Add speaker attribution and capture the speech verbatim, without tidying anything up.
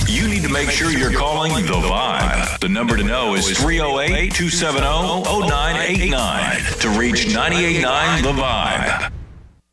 Speaker 1: you need to make sure you're calling The Vibe. The number to know is three oh eight, two seven zero, oh nine eight nine to reach nine eight nine The Vibe.